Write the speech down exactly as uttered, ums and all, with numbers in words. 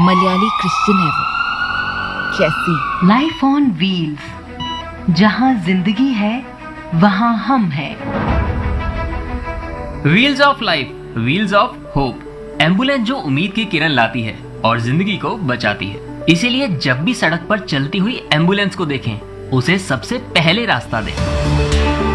Malayali Christian है वो। कैसी लाइफ ऑन व्हील्स, जहां जिंदगी है वहां हम हैं। Wheels of life, wheels of hope. Ambulance जो उम्मीद की किरण लाती है और जिंदगी को बचाती है। इसीलिए जब भी सड़क पर चलती हुई एम्बुलेंस को देखें, उसे सबसे पहले रास्ता दें।